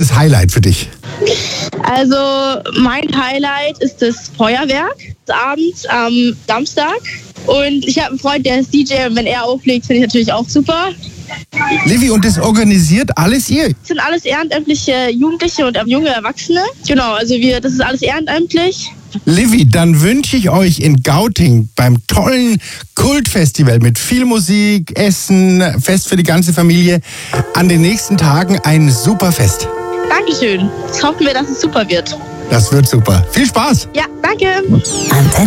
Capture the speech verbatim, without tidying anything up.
das Highlight für dich? Also mein Highlight ist das Feuerwerk abends am Samstag. Und ich habe einen Freund, der ist D J, und wenn er auflegt, finde ich natürlich auch super. Livy, und das organisiert alles ihr? Das sind alles ehrenamtliche Jugendliche und junge Erwachsene. Genau, also wir, das ist alles ehrenamtlich. Livy, dann wünsche ich euch in Gauting beim tollen Kultfestival mit viel Musik, Essen, Fest für die ganze Familie, an den nächsten Tagen ein super Fest. Dankeschön. Jetzt hoffen wir, dass es super wird. Das wird super. Viel Spaß. Ja, danke. Antenne